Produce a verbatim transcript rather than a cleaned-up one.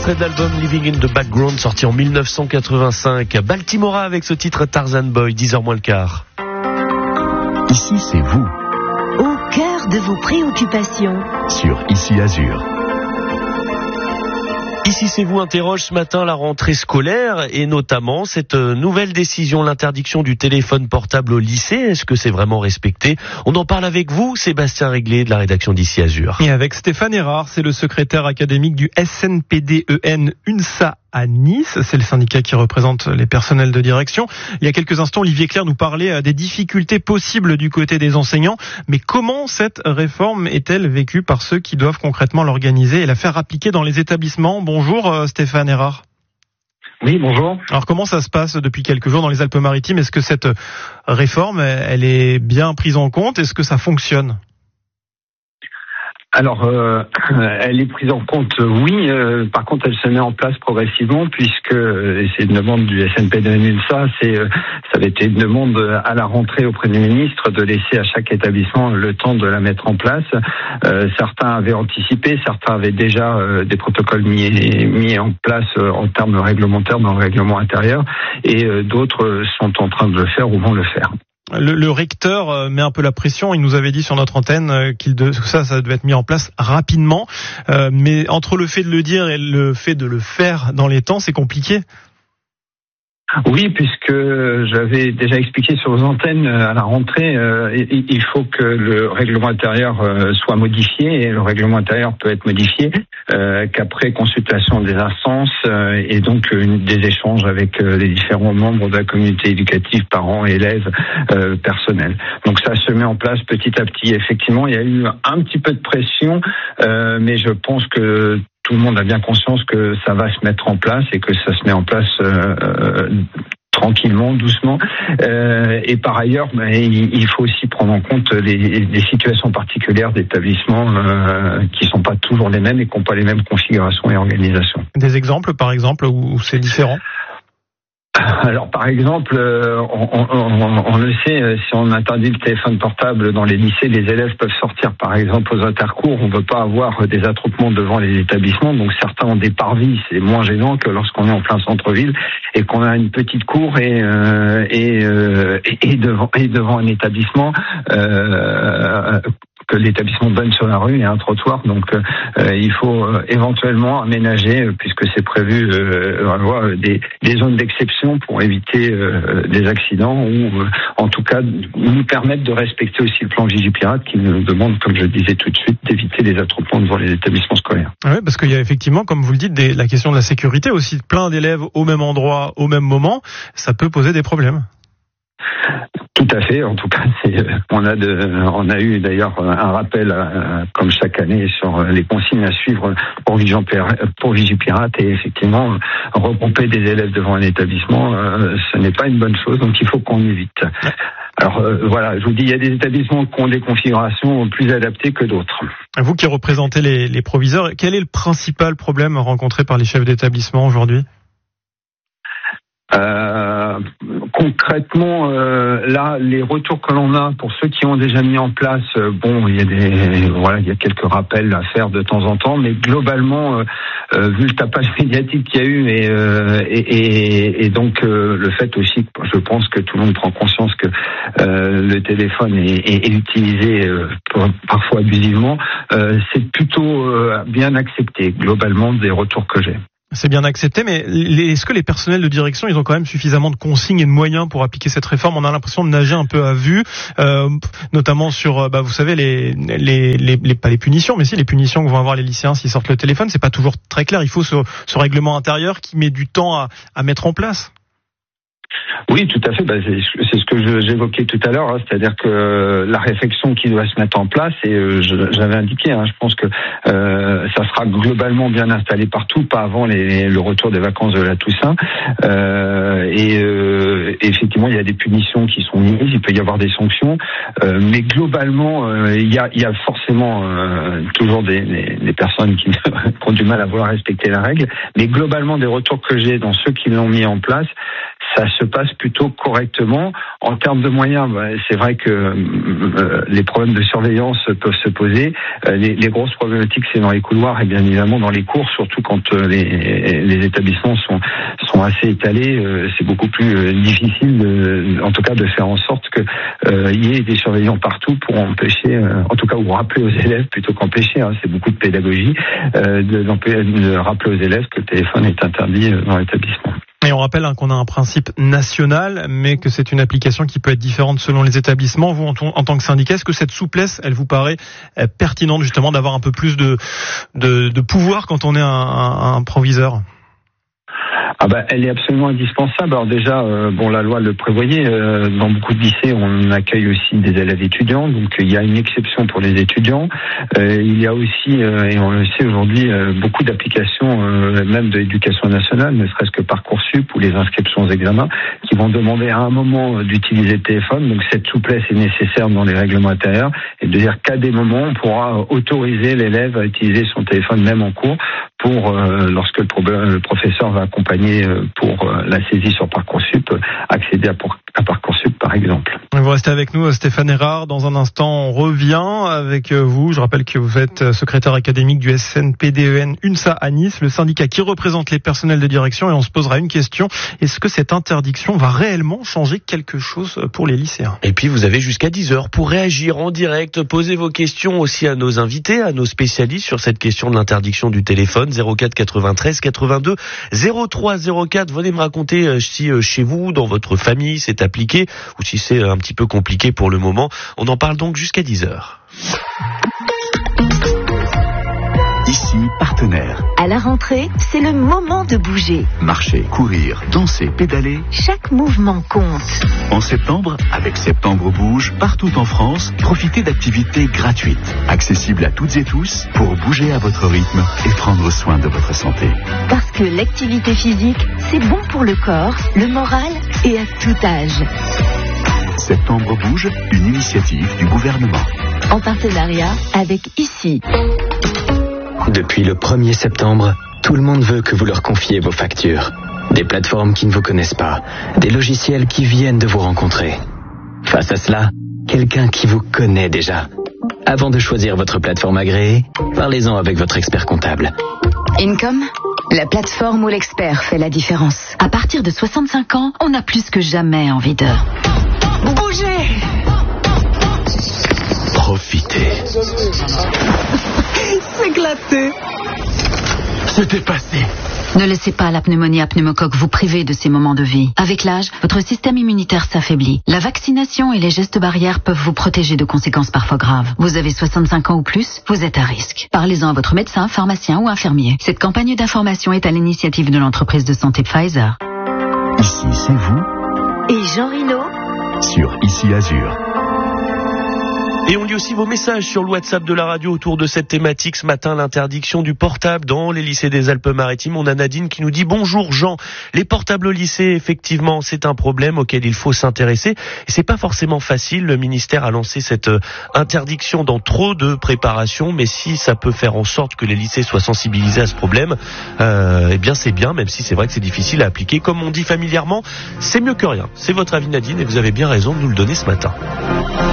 extrait de l'album Living in the Background, sorti en mille neuf cent quatre-vingt-cinq. Baltimora avec ce titre Tarzan Boy, dix heures moins le quart. Ici, c'est vous. Au cœur de vos préoccupations. Sur Ici Azur. Ici, c'est vous interroge ce matin la rentrée scolaire et notamment cette nouvelle décision, l'interdiction du téléphone portable au lycée. Est-ce que c'est vraiment respecté? On en parle avec vous, Sébastien Réglé de la rédaction d'Ici Azur. Et avec Stéphane Erard, c'est le secrétaire académique du S N P D E N UNSA à Nice. C'est le syndicat qui représente les personnels de direction. Il y a quelques instants, Olivier Clerc nous parlait des difficultés possibles du côté des enseignants. Mais comment cette réforme est-elle vécue par ceux qui doivent concrètement l'organiser et la faire appliquer dans les établissements? Bonjour Stéphane Erard. Oui, bonjour. Alors comment ça se passe depuis quelques jours dans les Alpes-Maritimes? Est-ce que cette réforme, elle est bien prise en compte? Est-ce que ça fonctionne? Alors, euh, elle est prise en compte, oui. Euh, par contre, elle se met en place progressivement puisque, et c'est une demande du S N P D E N UNSA, c'est, euh, ça avait été une demande à la rentrée au Premier ministre de laisser à chaque établissement le temps de la mettre en place. Euh, certains avaient anticipé, certains avaient déjà euh, des protocoles mis, mis en place euh, en termes réglementaires dans le règlement intérieur, et euh, d'autres sont en train de le faire ou vont le faire. Le, le recteur met un peu la pression. Il nous avait dit sur notre antenne qu'il de, que ça, ça devait être mis en place rapidement. Euh, mais entre le fait de le dire et le fait de le faire dans les temps, c'est compliqué. Oui, puisque j'avais déjà expliqué sur vos antennes à la rentrée, euh, il faut que le règlement intérieur soit modifié, et le règlement intérieur peut être modifié euh, qu'après consultation des instances euh, et donc une, des échanges avec euh, les différents membres de la communauté éducative, parents, élèves, euh, personnel. Donc ça se met en place petit à petit. Effectivement, il y a eu un petit peu de pression, euh, mais je pense que tout le monde a bien conscience que ça va se mettre en place et que ça se met en place euh, euh, tranquillement, doucement. Euh, et par ailleurs, ben, il faut aussi prendre en compte les, les situations particulières d'établissements euh, qui sont pas toujours les mêmes et qui n'ont pas les mêmes configurations et organisations. Des exemples, par exemple, où c'est différent? Alors, par exemple, euh, on, on, on le sait, si on interdit le téléphone portable dans les lycées, les élèves peuvent sortir, par exemple, aux intercours. On ne veut pas avoir des attroupements devant les établissements. Donc, certains ont des parvis. C'est moins gênant que lorsqu'on est en plein centre-ville et qu'on a une petite cour et, euh, et, euh, et, devant, et devant un établissement euh, que l'établissement donne sur la rue et un trottoir. Donc, euh, il faut euh, éventuellement aménager, euh, puisque c'est prévu euh, des, des zones d'exception pour éviter euh, des accidents ou, euh, en tout cas, nous permettre de respecter aussi le plan Vigipirate qui nous demande, comme je le disais tout de suite, d'éviter les attroupements devant les établissements scolaires. Oui, parce qu'il y a effectivement, comme vous le dites, des, la question de la sécurité aussi. Plein d'élèves au même endroit, au même moment, ça peut poser des problèmes. Tout à fait. En tout cas, c'est, on a de, on a eu d'ailleurs un rappel, euh, comme chaque année, sur les consignes à suivre pour Vigipirate, pour Vigipirate, et effectivement, regrouper des élèves devant un établissement, euh, ce n'est pas une bonne chose. Donc, il faut qu'on évite. Alors euh, voilà, je vous dis, il y a des établissements qui ont des configurations plus adaptées que d'autres. Vous qui représentez les, les proviseurs, quel est le principal problème rencontré par les chefs d'établissement aujourd'hui ? Euh, concrètement, euh, là, les retours que l'on a pour ceux qui ont déjà mis en place, euh, bon, il y a des, voilà, il y a quelques rappels à faire de temps en temps, mais globalement, euh, euh, vu le tapage médiatique qu'il y a eu et euh, et, et, et donc euh, le fait aussi, je pense que tout le monde prend conscience que euh, le téléphone est, est, est utilisé euh, pour, parfois abusivement, euh, c'est plutôt euh, bien accepté globalement des retours que j'ai. C'est bien accepté, mais est-ce que les personnels de direction, ils ont quand même suffisamment de consignes et de moyens pour appliquer cette réforme? On a l'impression de nager un peu à vue, euh, notamment sur, bah, vous savez, les, les, les, les, pas les punitions, mais si les punitions que vont avoir les lycéens s'ils sortent le téléphone, c'est pas toujours très clair. Il faut ce, ce règlement intérieur qui met du temps à, à mettre en place. Oui, tout à fait. Bah, c'est, c'est ce que je, j'évoquais tout à l'heure, hein, c'est-à-dire que la réflexion qui doit se mettre en place, et euh, je, j'avais indiqué, hein, je pense que euh, ça sera globalement bien installé partout, pas avant les, le retour des vacances de la Toussaint. Euh, et euh, effectivement, il y a des punitions qui sont mises, il peut y avoir des sanctions, euh, mais globalement, euh, il y a, il y a forcément euh, toujours des, des, des personnes qui, qui ont du mal à vouloir respecter la règle, mais globalement, des retours que j'ai dans ceux qui l'ont mis en place, ça se passe plutôt correctement. En termes de moyens, bah, c'est vrai que euh, les problèmes de surveillance peuvent se poser. Euh, les, les grosses problématiques, c'est dans les couloirs et bien évidemment dans les cours, surtout quand euh, les, les établissements sont, sont assez étalés. Euh, c'est beaucoup plus euh, difficile, de, en tout cas, de faire en sorte que euh, il y ait des surveillants partout pour empêcher, euh, en tout cas, ou rappeler aux élèves plutôt qu'empêcher. Hein, c'est beaucoup de pédagogie euh, de, de rappeler aux élèves que le téléphone est interdit dans l'établissement. Et on rappelle hein, qu'on a un principe national, mais que c'est une application qui peut être différente selon les établissements. Vous, en, t- en tant que syndicat, est-ce que cette souplesse, elle vous paraît euh, pertinente justement d'avoir un peu plus de, de, de pouvoir quand on est un, un, un proviseur ? Ah bah, elle est absolument indispensable. Alors déjà, euh, bon, la loi le prévoyait. Euh, dans beaucoup de lycées, on accueille aussi des élèves étudiants, donc il y a une exception pour les étudiants. Euh, il y a aussi, euh, et on le sait aujourd'hui, euh, beaucoup d'applications, euh, même de l'éducation nationale, ne serait-ce que Parcoursup ou les inscriptions aux examens, qui vont demander à un moment d'utiliser le téléphone. Donc cette souplesse est nécessaire dans les règlements intérieurs, et de dire qu'à des moments, on pourra autoriser l'élève à utiliser son téléphone même en cours, pour euh, lorsque le, pro- le professeur va accompagner euh, pour euh, la saisie sur Parcoursup, euh, accéder à, pour, à Parcoursup par exemple. Vous restez avec nous, Stéphane Erard. Dans un instant, on revient avec vous. Je rappelle que vous êtes secrétaire académique du S N P D E N UNSA à Nice, le syndicat qui représente les personnels de direction, et on se posera une question. Est-ce que cette interdiction va réellement changer quelque chose pour les lycéens ? Et puis vous avez jusqu'à dix heures pour réagir en direct, poser vos questions aussi à nos invités, à nos spécialistes sur cette question de l'interdiction du téléphone. zéro quatre quatre-vingt-treize quatre-vingt-deux zéro trois zéro quatre. Venez me raconter si chez vous, dans votre famille, c'est appliqué ou si c'est un petit peu compliqué pour le moment. On en parle donc jusqu'à dix heures. Ici, partenaire. À la rentrée, c'est le moment de bouger. Marcher, courir, danser, pédaler. Chaque mouvement compte. En septembre, avec Septembre Bouge, partout en France, profitez d'activités gratuites, accessibles à toutes et tous, pour bouger à votre rythme et prendre soin de votre santé. Parce que l'activité physique, c'est bon pour le corps, le moral et à tout âge. Septembre Bouge, une initiative du gouvernement. En partenariat avec Ici. Depuis le premier septembre, tout le monde veut que vous leur confiez vos factures. Des plateformes qui ne vous connaissent pas, des logiciels qui viennent de vous rencontrer. Face à cela, quelqu'un qui vous connaît déjà. Avant de choisir votre plateforme agréée, parlez-en avec votre expert comptable. Income, la plateforme où l'expert fait la différence. À partir de soixante-cinq ans, on a plus que jamais envie de bouger. Profitez. S'éclater. C'était passé. Ne laissez pas la pneumonie à pneumocoque vous priver de ces moments de vie. Avec l'âge, votre système immunitaire s'affaiblit. La vaccination et les gestes barrières peuvent vous protéger de conséquences parfois graves. Vous avez soixante-cinq ans ou plus, vous êtes à risque. Parlez-en à votre médecin, pharmacien ou infirmier. Cette campagne d'information est à l'initiative de l'entreprise de santé Pfizer. Ici, c'est vous. Et Jean Rino Sur Ici Azur. Et on lit aussi vos messages sur le WhatsApp de la radio autour de cette thématique. Ce matin, l'interdiction du portable dans les lycées des Alpes-Maritimes. On a Nadine qui nous dit « Bonjour Jean, les portables au lycée, effectivement, c'est un problème auquel il faut s'intéresser. Et c'est pas forcément facile. Le ministère a lancé cette interdiction dans trop de préparations. Mais si ça peut faire en sorte que les lycées soient sensibilisés à ce problème, euh, eh bien c'est bien, même si c'est vrai que c'est difficile à appliquer. Comme on dit familièrement, c'est mieux que rien. » C'est votre avis Nadine et vous avez bien raison de nous le donner ce matin.